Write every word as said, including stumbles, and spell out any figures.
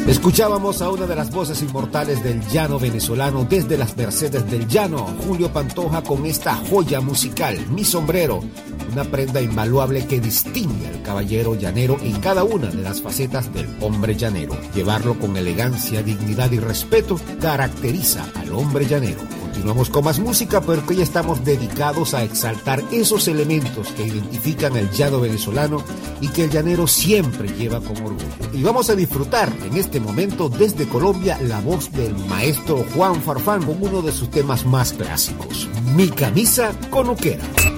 Escuchábamos a una de las voces inmortales del llano venezolano desde las Mercedes del Llano, Julio Pantoja, con esta joya musical, Mi Sombrero, una prenda invaluable que distingue al caballero llanero en cada una de las facetas del hombre llanero. Llevarlo con elegancia, dignidad y respeto caracteriza al hombre llanero. Continuamos con más música porque hoy estamos dedicados a exaltar esos elementos que identifican al llano venezolano y que el llanero siempre lleva con orgullo. Y vamos a disfrutar en este momento desde Colombia la voz del maestro Juan Farfán con uno de sus temas más clásicos, Mi camisa conuquera.